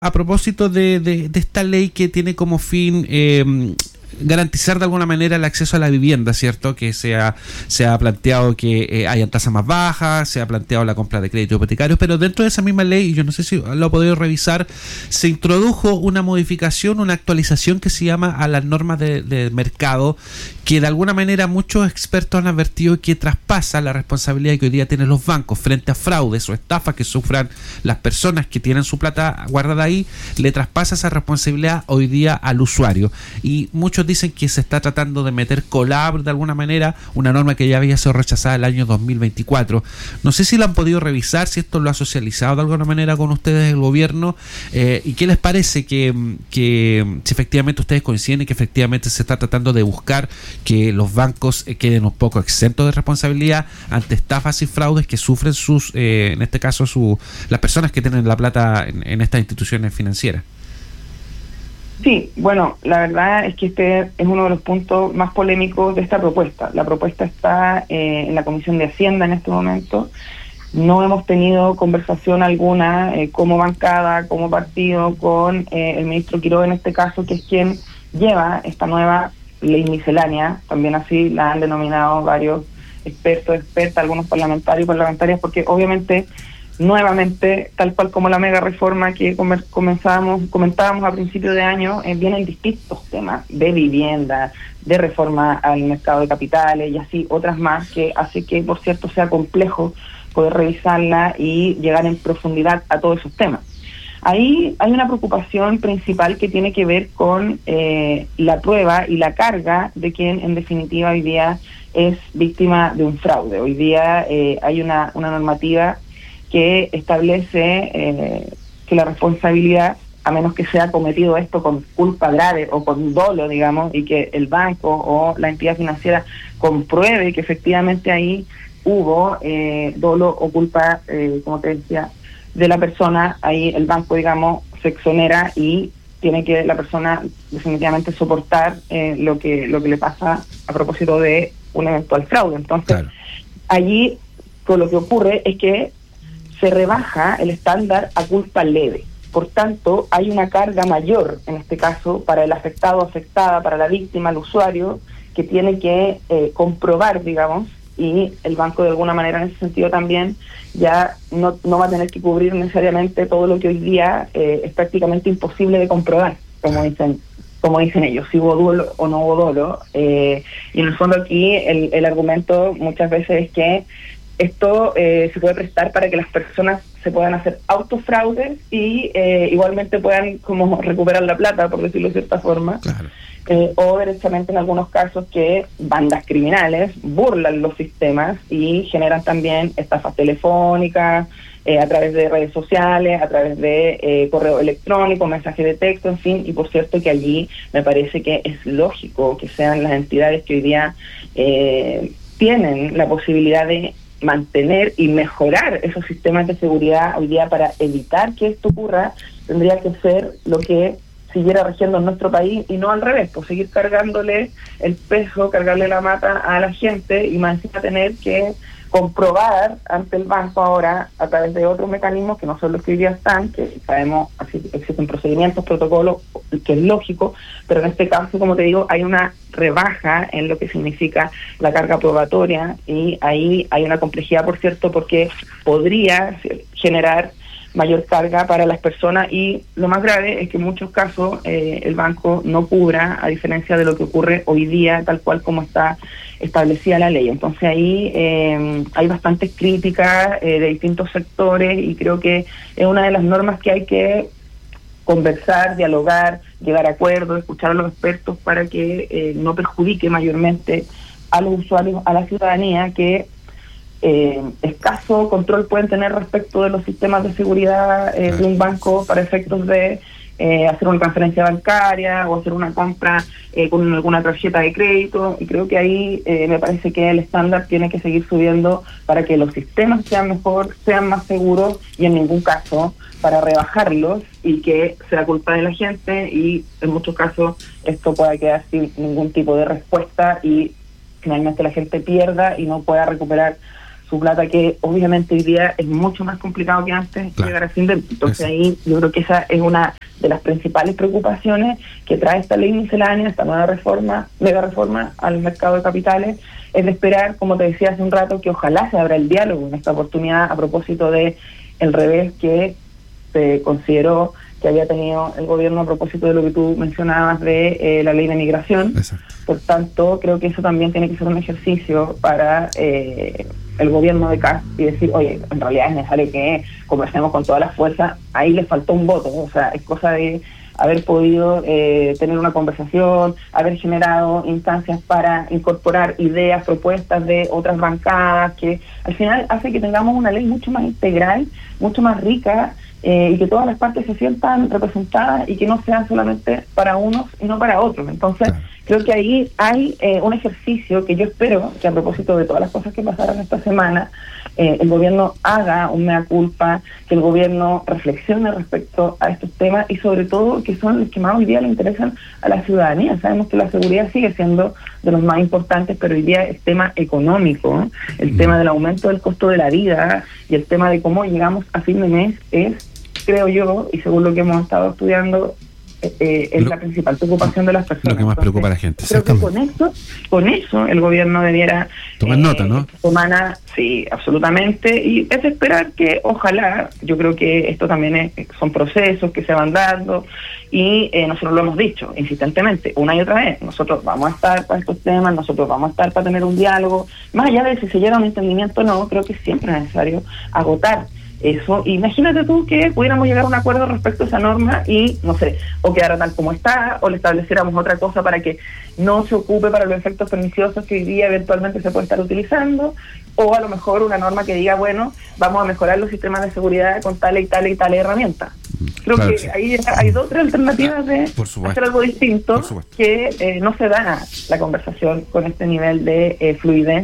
A propósito de esta ley que tiene como fin garantizar de alguna manera el acceso a la vivienda, ¿cierto? Que se ha planteado que hayan tasas más bajas, se ha planteado la compra de créditos hipotecarios, pero dentro de esa misma ley, y yo no sé si lo ha podido revisar, se introdujo una modificación, una actualización que se llama a las normas de mercado, que de alguna manera muchos expertos han advertido que traspasa la responsabilidad que hoy día tienen los bancos frente a fraudes o estafas que sufran las personas que tienen su plata guardada ahí, le traspasa esa responsabilidad hoy día al usuario. Y muchos dicen que se está tratando de meter colabor de alguna manera, una norma que ya había sido rechazada el año 2024. No sé si la han podido revisar, si esto lo ha socializado de alguna manera con ustedes el gobierno, y qué les parece que si efectivamente ustedes coinciden y que efectivamente se está tratando de buscar que los bancos queden un poco exentos de responsabilidad ante estafas y fraudes que sufren sus, en este caso las personas que tienen la plata en estas instituciones financieras. Sí, bueno, la verdad es que este es uno de los puntos más polémicos de esta propuesta. La propuesta está en la Comisión de Hacienda en este momento. No hemos tenido conversación alguna como bancada, como partido, con el ministro Quiroga en este caso, que es quien lleva esta nueva ley miscelánea, también así la han denominado varios expertos, expertas, algunos parlamentarios y parlamentarias, porque obviamente nuevamente, tal cual como la mega reforma que comentábamos a principio de año, vienen distintos temas de vivienda, de reforma al mercado de capitales y así otras más, que hace que, por cierto, sea complejo poder revisarla y llegar en profundidad a todos esos temas. Ahí hay una preocupación principal que tiene que ver con la prueba y la carga de quien en definitiva hoy día es víctima de un fraude. Hoy día hay una normativa que establece que la responsabilidad, a menos que sea cometido esto con culpa grave o con dolo, digamos, y que el banco o la entidad financiera compruebe que efectivamente ahí hubo dolo o culpa, como te decía, de la persona, ahí el banco, digamos, se exonera y tiene que la persona definitivamente soportar lo que le pasa a propósito de un eventual fraude. Entonces, claro, allí con lo que ocurre es que se rebaja el estándar a culpa leve. Por tanto, hay una carga mayor, en este caso, para el afectado o afectada, para la víctima, el usuario, que tiene que comprobar, digamos, y el banco de alguna manera en ese sentido también ya no va a tener que cubrir necesariamente todo lo que hoy día es prácticamente imposible de comprobar, como dicen ellos, si hubo dolo o no hubo dolo. Y en el fondo aquí el argumento muchas veces es que esto se puede prestar para que las personas se puedan hacer autofraudes y igualmente puedan como recuperar la plata, por decirlo de cierta forma. Claro. O derechamente en algunos casos que bandas criminales burlan los sistemas y generan también estafas telefónicas a través de redes sociales, a través de correo electrónico, mensaje de texto, en fin. Y por cierto que allí me parece que es lógico que sean las entidades que hoy día tienen la posibilidad de mantener y mejorar esos sistemas de seguridad hoy día para evitar que esto ocurra. Tendría que ser lo que siguiera regiendo en nuestro país y no al revés, pues seguir cargándole el peso, cargarle la mata a la gente y más encima tener que comprobar ante el banco ahora a través de otros mecanismos que no son los que hoy día están, que sabemos, así existen procedimientos, protocolos, que es lógico, pero en este caso, como te digo, hay una rebaja en lo que significa la carga probatoria y ahí hay una complejidad, por cierto, porque podría generar mayor carga para las personas y lo más grave es que en muchos casos el banco no cubra, a diferencia de lo que ocurre hoy día, tal cual como está establecida la ley. Entonces ahí hay bastantes críticas de distintos sectores y creo que es una de las normas que hay que conversar, dialogar, llegar a acuerdos, escuchar a los expertos para que no perjudique mayormente a los usuarios, a la ciudadanía, que escaso control pueden tener respecto de los sistemas de seguridad de un banco para efectos de hacer una transferencia bancaria o hacer una compra con alguna tarjeta de crédito, y creo que ahí me parece que el estándar tiene que seguir subiendo para que los sistemas sean mejor, sean más seguros y en ningún caso para rebajarlos y que sea culpa de la gente y en muchos casos esto pueda quedar sin ningún tipo de respuesta y finalmente la gente pierda y no pueda recuperar su plata, que obviamente hoy día es mucho más complicado que antes llegar a fin de... Entonces ahí yo creo que esa es una de las principales preocupaciones que trae esta ley miscelánea, esta nueva reforma, mega reforma al mercado de capitales, es de esperar, como te decía hace un rato, que ojalá se abra el diálogo en esta oportunidad a propósito de el revés que se consideró que había tenido el gobierno a propósito de lo que tú mencionabas de la ley de migración. Exacto. Por tanto, creo que eso también tiene que ser un ejercicio para el gobierno de Kast y decir, oye, en realidad es necesario que conversemos con todas las fuerzas. Ahí le faltó un voto, o sea, es cosa de haber podido tener una conversación, haber generado instancias para incorporar ideas, propuestas de otras bancadas, que al final hace que tengamos una ley mucho más integral, mucho más rica, y que todas las partes se sientan representadas y que no sean solamente para unos y no para otros. Entonces, creo que ahí hay un ejercicio que yo espero que, a propósito de todas las cosas que pasaron esta semana, el gobierno haga un mea culpa, que el gobierno reflexione respecto a estos temas y sobre todo que son los que más hoy día le interesan a la ciudadanía. Sabemos que la seguridad sigue siendo de los más importantes, pero hoy día el tema económico, el tema del aumento del costo de la vida y el tema de cómo llegamos a fin de mes es, creo yo, y según lo que hemos estado estudiando, es la principal preocupación de las personas. Lo que más preocupa a la gente. Creo que con eso el gobierno debiera tomar nota, ¿no? Sí, absolutamente, y es esperar que ojalá, yo creo que esto también son procesos que se van dando y nosotros lo hemos dicho insistentemente una y otra vez, nosotros vamos a estar para estos temas, nosotros vamos a estar para tener un diálogo, más allá de si se llega a un entendimiento o no, creo que siempre es necesario agotar eso. Imagínate tú que pudiéramos llegar a un acuerdo respecto a esa norma y, no sé, o quedara tal como está, o le estableciéramos otra cosa para que no se ocupe para los efectos perniciosos que hoy día eventualmente se puede estar utilizando, o a lo mejor una norma que diga, bueno, vamos a mejorar los sistemas de seguridad con tal y tal y tal herramienta. Creo que ahí hay dos o tres alternativas de hacer algo distinto que no se da la conversación con este nivel de fluidez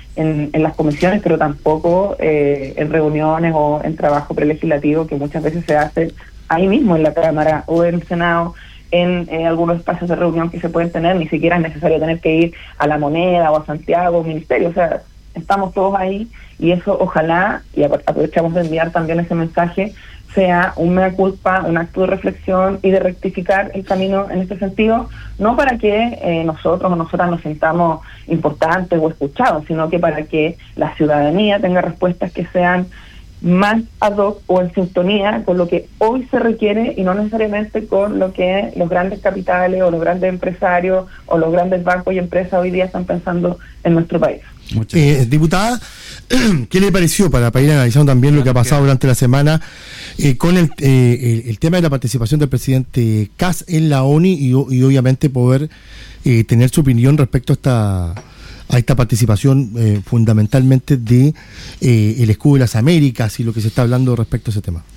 en las comisiones, pero tampoco en reuniones o en trabajo prelegislativo que muchas veces se hace ahí mismo en la Cámara o en el Senado, en algunos espacios de reunión que se pueden tener. Ni siquiera es necesario tener que ir a La Moneda o a Santiago o Ministerio, o sea, estamos todos ahí y eso ojalá, y aprovechamos de enviar también ese mensaje, sea un mea culpa, un acto de reflexión y de rectificar el camino en este sentido, no para que nosotros o nosotras nos sintamos importantes o escuchados, sino que para que la ciudadanía tenga respuestas que sean más ad hoc o en sintonía con lo que hoy se requiere y no necesariamente con lo que los grandes capitales o los grandes empresarios o los grandes bancos y empresas hoy día están pensando en nuestro país. Diputada, ¿qué le pareció para ir analizando también lo que ha pasado durante la semana con el tema de la participación del presidente Kast en la ONU y obviamente poder tener su opinión respecto a esta participación fundamentalmente de el escudo de las Américas y lo que se está hablando respecto a ese tema?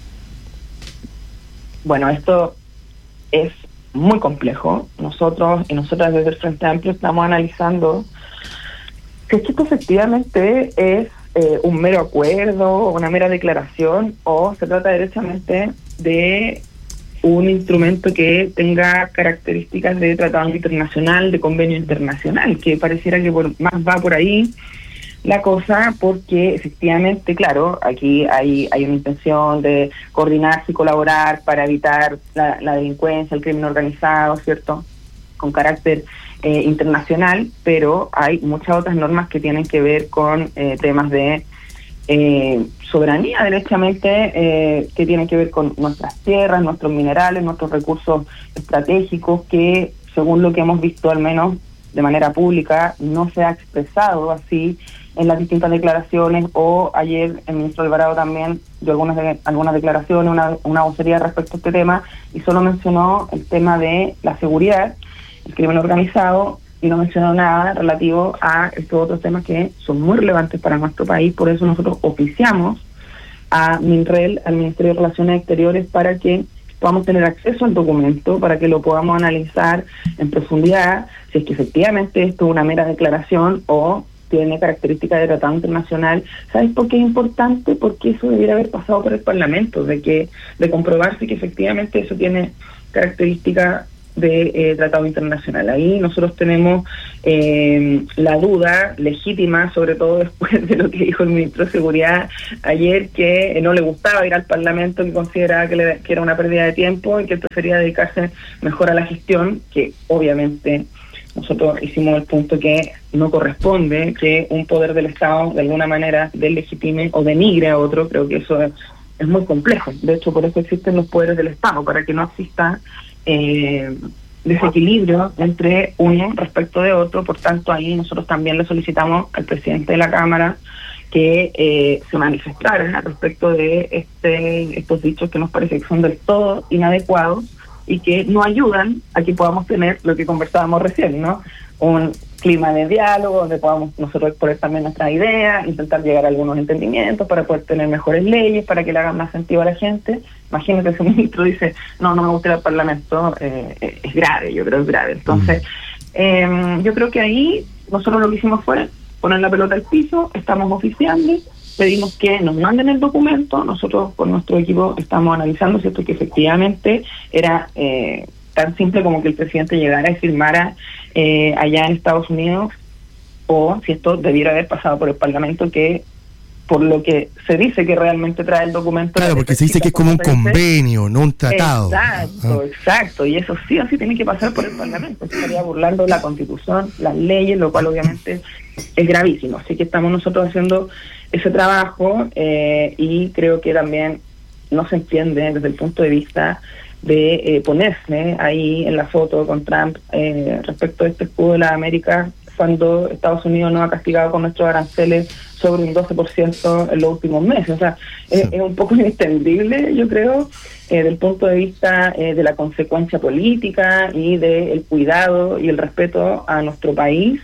Bueno, esto es muy complejo. Nosotros y nosotras desde el Frente Amplio estamos analizando si es que esto efectivamente es un mero acuerdo, una mera declaración, o se trata derechamente de un instrumento que tenga características de tratado internacional, de convenio internacional, que pareciera que más va por ahí la cosa, porque efectivamente, claro, aquí hay una intención de coordinarse y colaborar para evitar la delincuencia, el crimen organizado, ¿cierto?, con carácter internacional, pero hay muchas otras normas que tienen que ver con temas de soberanía, derechamente, que tienen que ver con nuestras tierras, nuestros minerales, nuestros recursos estratégicos, que según lo que hemos visto, al menos de manera pública, no se ha expresado así en las distintas declaraciones, o ayer el ministro Alvarado también dio algunas declaraciones, una vocería respecto a este tema, y solo mencionó el tema de la seguridad, el crimen organizado, y no mencionó nada relativo a estos otros temas que son muy relevantes para nuestro país. Por eso nosotros oficiamos a MINREL, al Ministerio de Relaciones Exteriores, para que podamos tener acceso al documento, para que lo podamos analizar en profundidad, si es que efectivamente esto es una mera declaración o tiene características de tratado internacional. ¿Sabes por qué es importante? Porque eso debiera haber pasado por el Parlamento, de comprobarse que efectivamente eso tiene características de tratado internacional. Ahí nosotros tenemos la duda legítima, sobre todo después de lo que dijo el ministro de Seguridad ayer, que no le gustaba ir al Parlamento, que consideraba que era una pérdida de tiempo y que él prefería dedicarse mejor a la gestión, que obviamente nosotros hicimos el punto que no corresponde que un poder del Estado de alguna manera deslegitime o denigre a otro. Creo que eso es muy complejo. De hecho, por eso existen los poderes del Estado, para que no exista desequilibrio entre uno respecto de otro. Por tanto, ahí nosotros también le solicitamos al presidente de la Cámara que se manifestara respecto de estos dichos que nos parece que son del todo inadecuados y que no ayudan a que podamos tener lo que conversábamos recién, ¿no? Un clima de diálogo donde podamos nosotros exponer también nuestras ideas, intentar llegar a algunos entendimientos para poder tener mejores leyes, para que le hagan más sentido a la gente. Imagínate si un ministro dice, no me gusta ir al Parlamento, es grave, yo creo que es grave. Entonces, yo creo que ahí nosotros lo que hicimos fue poner la pelota al piso, estamos oficiando, pedimos que nos manden el documento, nosotros con nuestro equipo estamos analizando si esto que efectivamente era tan simple como que el presidente llegara y firmara allá en Estados Unidos, o si esto debiera haber pasado por el Parlamento, que por lo que se dice que realmente trae el documento. Claro, porque se dice que es como un convenio, no un tratado. Exacto, y eso sí o sí tiene que pasar por el Parlamento. Se estaría burlando la Constitución, las leyes, lo cual obviamente es gravísimo. Así que estamos nosotros haciendo ese trabajo y creo que también no se entiende desde el punto de vista de ponerse ahí en la foto con Trump respecto a este escudo de la América, cuando Estados Unidos nos ha castigado con nuestros aranceles sobre un 12% en los últimos meses. O sea, es un poco inentendible, yo creo, del punto de vista de la consecuencia política y del cuidado y el respeto a nuestro país,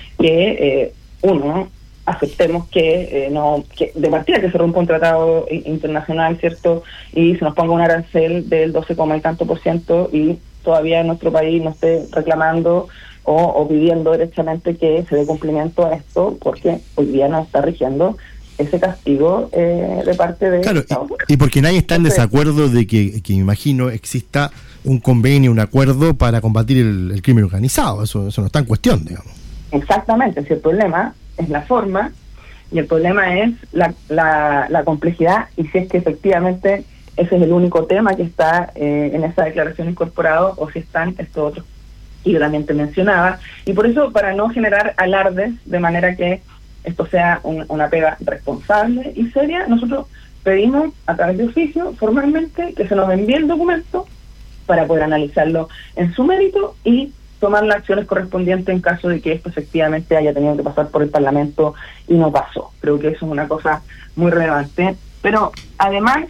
que aceptemos que de partida que se rompa un tratado internacional, ¿cierto? Y se nos ponga un arancel del 12, y tanto % y todavía en nuestro país no esté reclamando o pidiendo derechamente que se dé cumplimiento a esto, porque hoy día nos está rigiendo ese castigo de parte de Estados Unidos. Y porque nadie está en desacuerdo de que me imagino exista un convenio, un acuerdo para combatir el crimen organizado. Eso no está en cuestión, digamos. Exactamente, si el problema es la forma y el problema es la complejidad, y si es que efectivamente ese es el único tema que está en esa declaración incorporado, o si están estos otros que yo también te mencionaba. Y por eso, para no generar alardes, de manera que esto sea una pega responsable y seria, nosotros pedimos a través de oficio, formalmente, que se nos envíe el documento para poder analizarlo en su mérito y tomar las acciones correspondientes en caso de que esto efectivamente haya tenido que pasar por el Parlamento y no pasó. Creo que eso es una cosa muy relevante. Pero además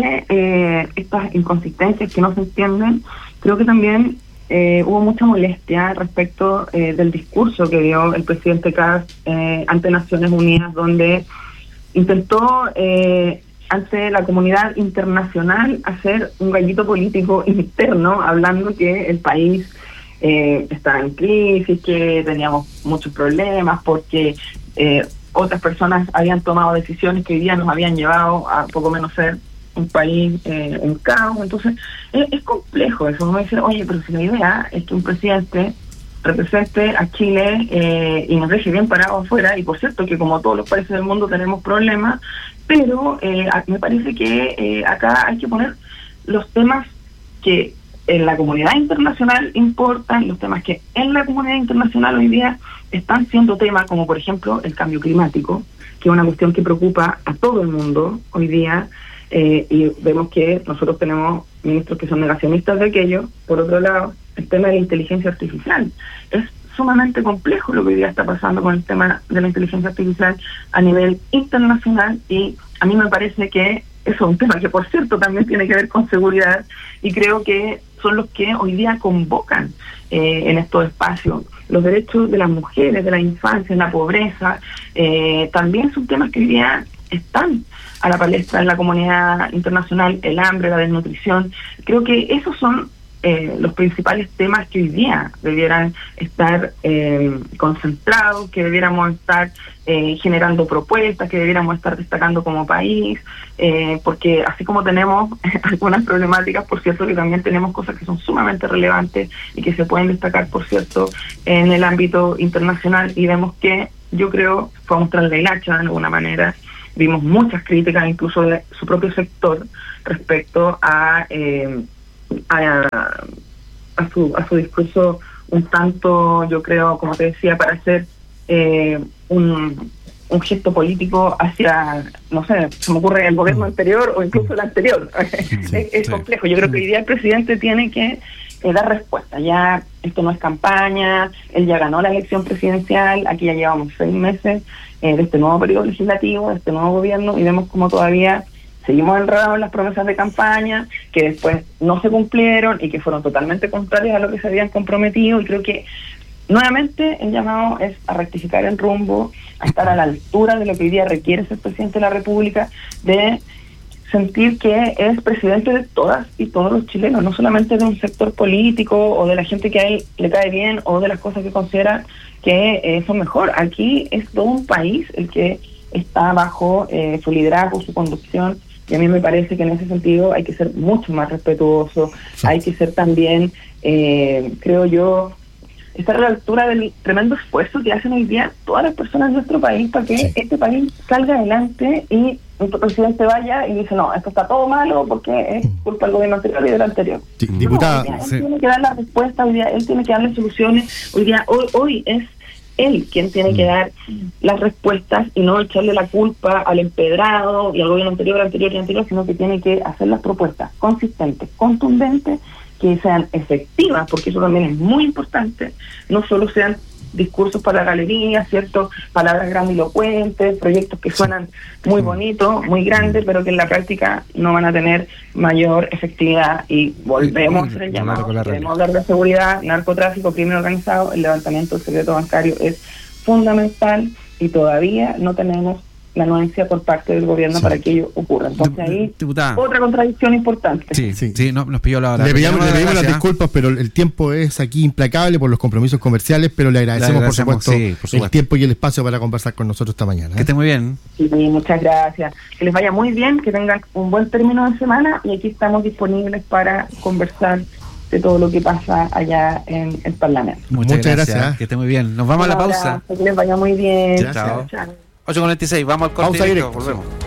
de estas inconsistencias que no se entienden, creo que también hubo mucha molestia respecto del discurso que dio el presidente Kast ante Naciones Unidas, donde intentó ante la comunidad internacional hacer un gallito político interno, hablando que el país estaba en crisis, que teníamos muchos problemas porque otras personas habían tomado decisiones que hoy día nos habían llevado a poco menos ser un país en caos. Entonces es complejo eso. Uno dice, oye, pero si la idea es que un presidente represente a Chile y nos deje bien parados afuera, y por cierto que como todos los países del mundo tenemos problemas, pero me parece que acá hay que poner los temas que en la comunidad internacional importan, los temas que en la comunidad internacional hoy día están siendo temas, como por ejemplo el cambio climático, que es una cuestión que preocupa a todo el mundo hoy día, y vemos que nosotros tenemos ministros que son negacionistas de aquello. Por otro lado, el tema de la inteligencia artificial es sumamente complejo lo que hoy día está pasando con el tema de la inteligencia artificial a nivel internacional, y a mí me parece que eso es un tema que, por cierto, también tiene que ver con seguridad, y creo que son los que hoy día convocan en estos espacios. Los derechos de las mujeres, de la infancia, en la pobreza, también son temas que hoy día están a la palestra en la comunidad internacional, el hambre, la desnutrición. Creo que esos son los principales temas que hoy día debieran estar concentrados, que debiéramos estar generando propuestas, que debiéramos estar destacando como país, porque así como tenemos algunas problemáticas, por cierto, que también tenemos cosas que son sumamente relevantes y que se pueden destacar, por cierto, en el ámbito internacional, y vemos que, yo creo, fue a mostrarle el hacha de alguna manera. Vimos muchas críticas, incluso de su propio sector, respecto a su discurso un tanto, yo creo, como te decía, para hacer un gesto político hacia, no sé, se me ocurre el gobierno anterior o incluso el anterior. Es complejo. Yo creo que hoy día el presidente tiene que dar respuesta. Ya esto no es campaña, él ya ganó la elección presidencial, aquí ya llevamos 6 meses de este nuevo periodo legislativo, de este nuevo gobierno, y vemos como todavía seguimos enredados en las promesas de campaña, que después no se cumplieron y que fueron totalmente contrarias a lo que se habían comprometido, y creo que nuevamente el llamado es a rectificar el rumbo, a estar a la altura de lo que hoy día requiere ser presidente de la República, de sentir que es presidente de todas y todos los chilenos, no solamente de un sector político o de la gente que a él le cae bien o de las cosas que considera que son mejor. Aquí es todo un país el que está bajo su liderazgo, su conducción, y a mí me parece que en ese sentido hay que ser mucho más respetuoso, hay que ser también, creo yo, estar a la altura del tremendo esfuerzo que hacen hoy día todas las personas de nuestro país para que este país salga adelante, y nuestro presidente vaya y dice, no, esto está todo malo porque es culpa del gobierno anterior y del anterior. Sí, diputada, él tiene que dar la respuesta, hoy día él tiene que darle soluciones, hoy es él quien tiene que dar las respuestas y no echarle la culpa al empedrado y al gobierno anterior, sino que tiene que hacer las propuestas consistentes, contundentes, que sean efectivas, porque eso también es muy importante, no solo sean discursos para la galería, ¿cierto? Palabras grandilocuentes, proyectos que suenan muy bonitos, muy grandes, pero que en la práctica no van a tener mayor efectividad. Y volvemos a hacer el llamado, queremos hablar de seguridad, narcotráfico, crimen organizado, el levantamiento del secreto bancario es fundamental, y todavía no tenemos la anuencia por parte del gobierno para que ello ocurra. Entonces ahí, diputada, otra contradicción importante. Sí, nos pilló la hora. Le pedimos las disculpas, pero el tiempo es aquí implacable por los compromisos comerciales, pero le agradecemos por supuesto el tiempo y el espacio para conversar con nosotros esta mañana. Que esté muy bien. Sí, muchas gracias. Que les vaya muy bien, que tengan un buen término de semana, y aquí estamos disponibles para conversar de todo lo que pasa allá en el Parlamento. Muchas gracias. Que esté muy bien. Nos vamos a la pausa. Que les vaya muy bien. Chao. 8:46, vamos al corte. Pausa y volvemos.